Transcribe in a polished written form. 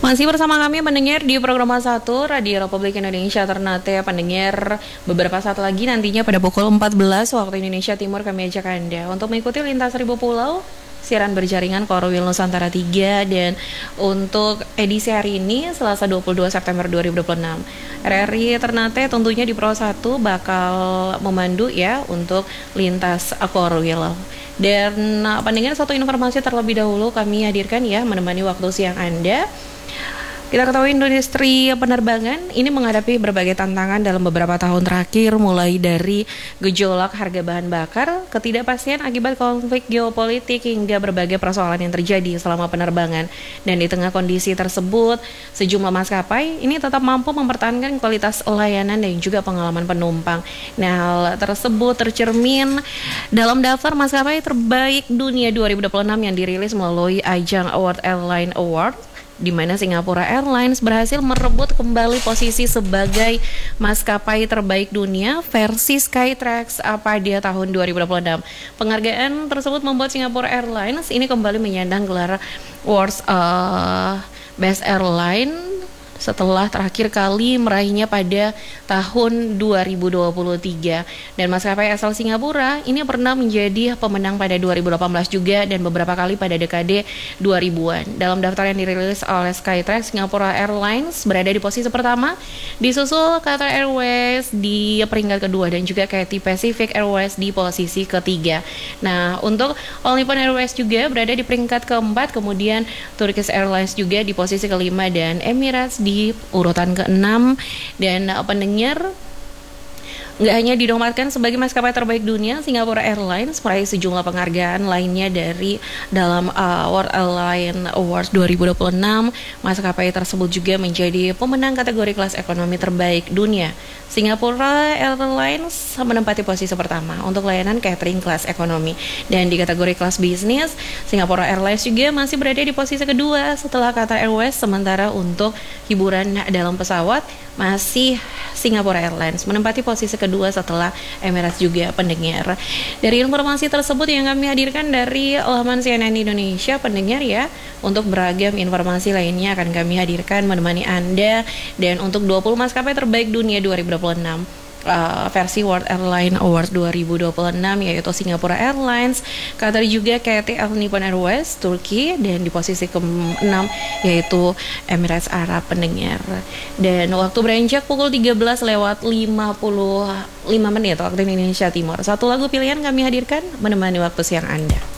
Masih bersama kami pendengar di program 1 Radio Republik Indonesia Ternate. Pendengar, beberapa saat lagi nantinya pada pukul 14 waktu Indonesia Timur kami ajak Anda untuk mengikuti Lintas Seribu Pulau, siaran berjaringan Korwil Nusantara 3. Dan untuk edisi hari ini Selasa 22 September 2026, RRI Ternate tentunya di Pro 1 bakal memandu ya untuk lintas Korwil. Dan pendengar, satu informasi terlebih dahulu kami hadirkan ya menemani waktu siang Anda. Kita ketahui industri penerbangan ini menghadapi berbagai tantangan dalam beberapa tahun terakhir, mulai dari gejolak harga bahan bakar, ketidakpastian akibat konflik geopolitik, hingga berbagai persoalan yang terjadi selama penerbangan. Dan di tengah kondisi tersebut, sejumlah maskapai ini tetap mampu mempertahankan kualitas layanan dan juga pengalaman penumpang. Nah, hal tersebut tercermin dalam daftar maskapai terbaik dunia 2026 yang dirilis melalui ajang World Airline Award, di mana Singapura Airlines berhasil merebut kembali posisi sebagai maskapai terbaik dunia versi Skytrax pada tahun 2026. Penghargaan tersebut membuat Singapura Airlines ini kembali menyandang gelar World's Best Airline setelah terakhir kali meraihnya pada tahun 2023. Dan maskapai asal Singapura ini pernah menjadi pemenang pada 2018 juga, dan beberapa kali pada dekade 2000-an. Dalam daftar yang dirilis oleh Skytrax, Singapura Airlines berada di posisi pertama, disusul Qatar Airways di peringkat kedua, dan juga Cathay Pacific Airways di posisi ketiga. Nah, untuk All Nippon Airways juga berada di peringkat keempat, kemudian Turkish Airlines juga di posisi kelima, dan Emirates di urutan ke-6. Dan pendengar, nggak hanya dinobatkan sebagai maskapai terbaik dunia, Singapura Airlines meraih sejumlah penghargaan lainnya dari dalam World Airline Awards 2026. Maskapai tersebut juga menjadi pemenang kategori kelas ekonomi terbaik dunia. Singapura Airlines menempati posisi pertama untuk layanan catering kelas ekonomi, dan di kategori kelas bisnis, Singapura Airlines juga masih berada di posisi kedua setelah Qatar Airways. Sementara untuk hiburan dalam pesawat, masih Singapura Airlines menempati posisi kedua setelah Emirates juga, pendengar. Dari informasi tersebut yang kami hadirkan dari laman CNN Indonesia, pendengar ya, untuk beragam informasi lainnya akan kami hadirkan menemani Anda. Dan untuk 20 maskapai terbaik dunia 2026 versi World Airline Awards 2026, yaitu Singapura Airlines, Qatar juga Cathay, All Nippon Airways, Turki, dan di posisi ke-6 yaitu Emirates Arab, pendengar. Dan waktu beranjak pukul 13:55 waktu Indonesia Timur. Satu lagu pilihan kami hadirkan menemani waktu siang Anda.